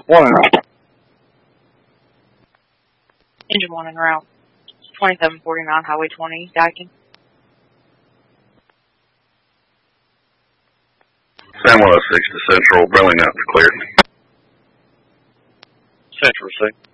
1 en route. Engine 1 en route. 2749 Highway 20, Daikin. San 106 to Central, Burlington out to clear. Central, see.